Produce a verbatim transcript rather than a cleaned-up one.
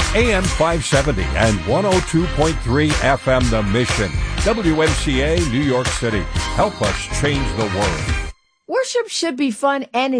A M five seventy and one oh two point three F M The Mission. W M C A, New York City. Help us change the world. Worship should be fun and